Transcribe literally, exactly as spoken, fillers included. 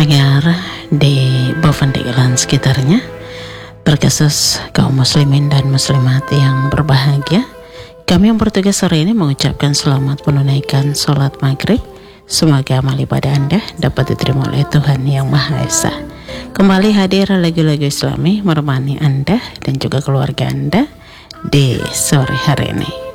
pendengar di Bovendiglan sekitarnya, terkhusus kaum muslimin dan muslimat yang berbahagia, kami yang bertugas sore ini mengucapkan selamat menunaikan sholat maghrib. Semoga amal ibadah Anda dapat diterima oleh Tuhan Yang Maha Esa. Kembali hadir lagu-lagu Islami menemani Anda dan juga keluarga Anda di sore hari ini.